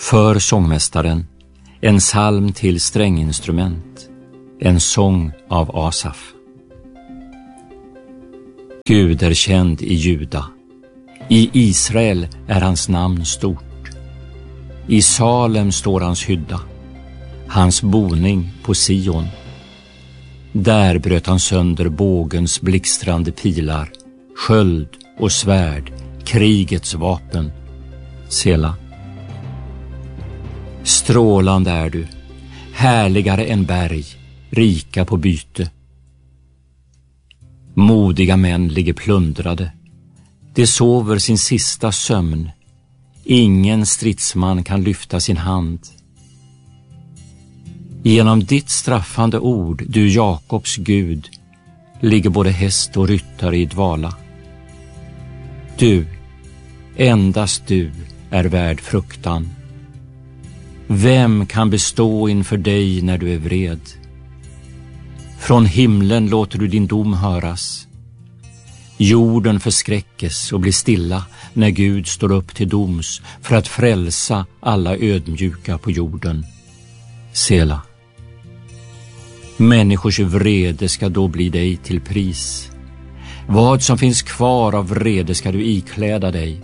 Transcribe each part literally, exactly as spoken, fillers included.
För sångmästaren, en psalm till stränginstrument, en sång av Asaf. Gud är känd i Juda, i Israel är hans namn stort. I Salem står hans hydda, hans boning på Sion. Där bröt han sönder bågens blixtrande pilar, sköld och svärd, krigets vapen. Sela. Strålande är du, härligare än berg, rika på byte. Modiga män ligger plundrade, de sover sin sista sömn. Ingen stridsman kan lyfta sin hand. Genom ditt straffande ord, du Jakobs Gud, ligger både häst och ryttare i dvala. Du, endast du, är värd fruktan. Vem kan bestå inför dig när du är vred? Från himlen låter du din dom höras. Jorden förskräckes och blir stilla när Gud står upp till doms för att frälsa alla ödmjuka på jorden. Sela. Människors vrede ska då bli dig till pris. Vad som finns kvar av vrede ska du ikläda dig.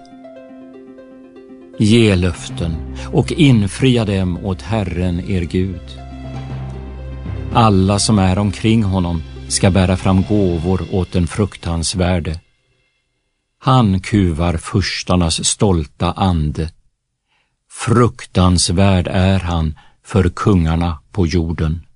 Ge löften och infria dem åt Herren er Gud. Alla som är omkring honom ska bära fram gåvor åt den fruktansvärde. Han kuvar furstarnas stolta ande. Fruktansvärd är han för kungarna på jorden.